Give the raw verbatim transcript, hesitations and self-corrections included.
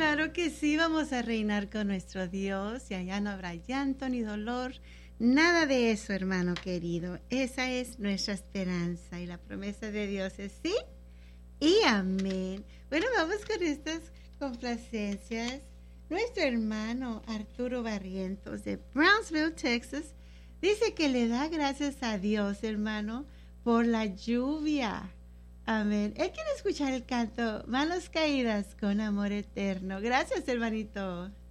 Claro que sí, vamos a reinar con nuestro Dios y allá no habrá llanto ni dolor. Nada de eso, hermano querido. Esa es nuestra esperanza y la promesa de Dios es sí y amén. Bueno, vamos con estas complacencias. Nuestro hermano Arturo Barrientos de Brownsville, Texas, dice que le da gracias a Dios, hermano, por la lluvia. Amén. Él quiere escuchar el canto Manos Caídas con Amor Eterno. Gracias, hermanito.